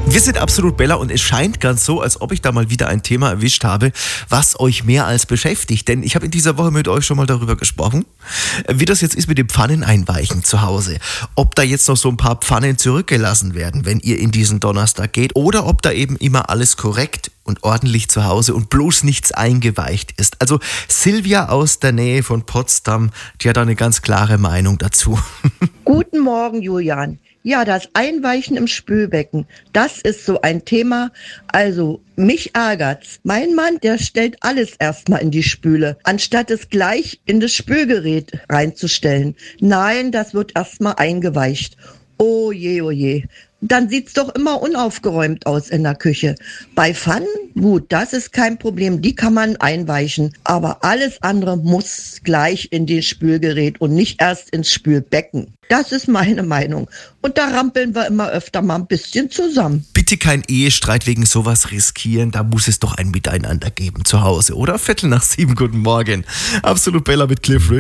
Wir sind absolut Bella und es scheint ganz so, als ob ich da mal wieder ein Thema erwischt habe, was euch mehr als beschäftigt. Denn ich habe in dieser Woche mit euch schon mal darüber gesprochen, wie das jetzt ist mit dem Pfanneneinweichen zu Hause. Ob da jetzt noch so ein paar Pfannen zurückgelassen werden, wenn ihr in diesen Donnerstag geht, oder ob da eben immer alles korrekt und ordentlich zu Hause und bloß nichts eingeweicht ist. Also Silvia aus der Nähe von Potsdam, die hat da eine ganz klare Meinung dazu. Guten Morgen, Julian. Ja, das Einweichen im Spülbecken, das ist so ein Thema. Also, mich ärgert's. Mein Mann, der stellt alles erstmal in die Spüle, anstatt es gleich in das Spülgerät reinzustellen. Nein, das wird erstmal eingeweicht. Oh je, oh je. Dann sieht's doch immer unaufgeräumt aus in der Küche. Bei Pfannen, gut, das ist kein Problem, die kann man einweichen. Aber alles andere muss gleich in das Spülgerät und nicht erst ins Spülbecken. Das ist meine Meinung. Und da rampeln wir immer öfter mal ein bisschen zusammen. Bitte kein Ehestreit wegen sowas riskieren, da muss es doch ein Miteinander geben zu Hause, oder? 6:45, guten Morgen. Absolut Bella mit Cliff Richard.